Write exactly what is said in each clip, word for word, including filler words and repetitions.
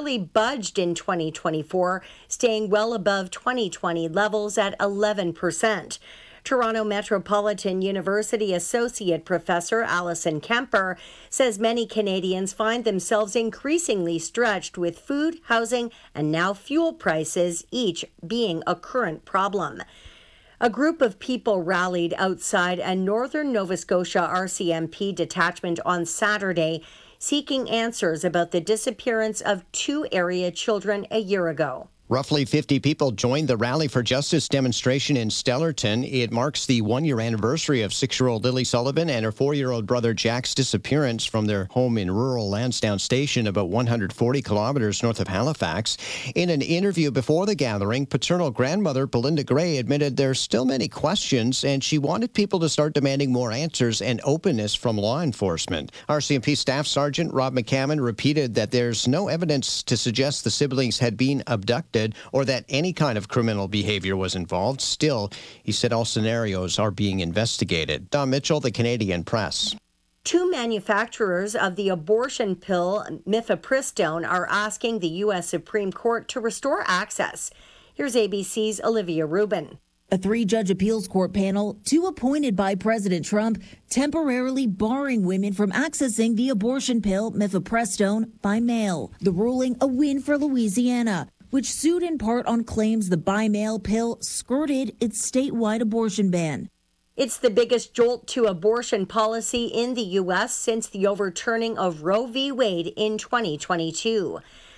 barely budged in twenty twenty-four, staying well above twenty twenty levels at eleven percent. Toronto Metropolitan University Associate Professor Alison Kemper says many Canadians find themselves increasingly stretched with food, housing, and now fuel prices, each being a current problem. A group of people rallied outside a northern Nova Scotia R C M P detachment on Saturday, seeking answers about the disappearance of two area children a year ago. Roughly fifty people joined the Rally for Justice demonstration in Stellarton. It marks the one-year anniversary of six-year-old Lily Sullivan and her four-year-old brother Jack's disappearance from their home in rural Lansdowne Station, about one hundred forty kilometers north of Halifax. In an interview before the gathering, paternal grandmother Belinda Gray admitted there's still many questions, and she wanted people to start demanding more answers and openness from law enforcement. R C M P Staff Sergeant Rob McCammon repeated that there's no evidence to suggest the siblings had been abducted or that any kind of criminal behavior was involved. Still, he said all scenarios are being investigated. Don Mitchell, The Canadian Press. Two manufacturers of the abortion pill mifepristone are asking the U S Supreme Court to restore access. Here's A B C's Olivia Rubin. A three-judge appeals court panel, two appointed by President Trump, temporarily barring women from accessing the abortion pill mifepristone by mail. The ruling a win for Louisiana, which sued in part on claims the by-mail pill skirted its statewide abortion ban. It's the biggest jolt to abortion policy in the U S since the overturning of Roe v. Wade in twenty twenty-two.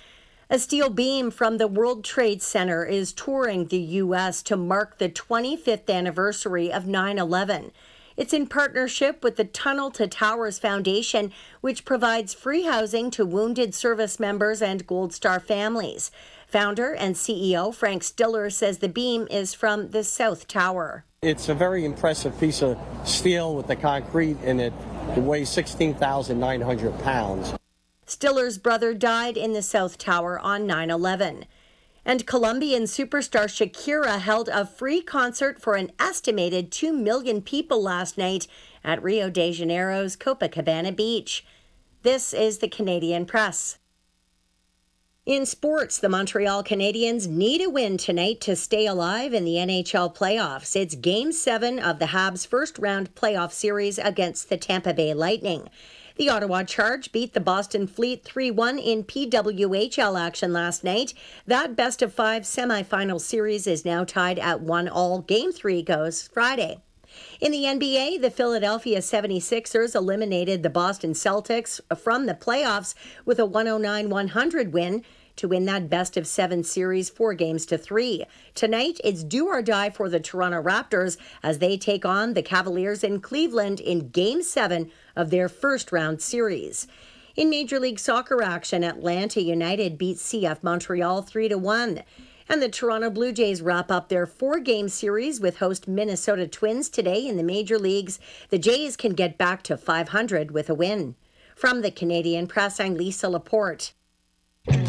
A steel beam from the World Trade Center is touring the U S to mark the twenty-fifth anniversary of nine eleven. It's in partnership with the Tunnel to Towers Foundation, which provides free housing to wounded service members and Gold Star families. Founder and C E O Frank Stiller says the beam is from the South Tower. It's a very impressive piece of steel with the concrete in it. It weighs sixteen thousand nine hundred pounds. Stiller's brother died in the South Tower on nine eleven. And Colombian superstar Shakira held a free concert for an estimated two million people last night at Rio de Janeiro's Copacabana Beach. This is the Canadian Press. In sports, the Montreal Canadiens need a win tonight to stay alive in the N H L playoffs. It's Game seven of the Habs' first-round playoff series against the Tampa Bay Lightning. The Ottawa Charge beat the Boston Fleet three one in P W H L action last night. That best-of-five semifinal series is now tied at one all. Game three goes Friday. In the N B A, the Philadelphia seventy-sixers eliminated the Boston Celtics from the playoffs with a one oh nine one hundred win to win that best-of-seven series four games to three. Tonight, it's do or die for the Toronto Raptors as they take on the Cavaliers in Cleveland in Game seven of their first-round series. In Major League Soccer action, Atlanta United beat C F Montreal three to one. And the Toronto Blue Jays wrap up their four-game series with host Minnesota Twins today in the major leagues. The Jays can get back to five hundred with a win. From the Canadian Press, I'm Lisa Laporte.